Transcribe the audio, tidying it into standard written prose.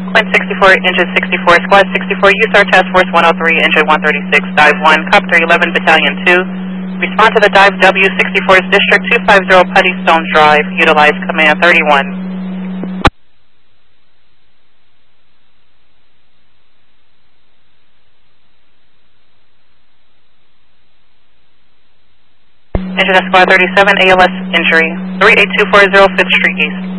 Quint 64, engine 64, squad 64, USAR task force 103, engine 136, dive 1, cop 311, battalion 2. Respond to the dive W64's district 250 Putty Stone Drive. Utilize command 31. Engine Squad 37, ALS injury, 38240 5th Street East.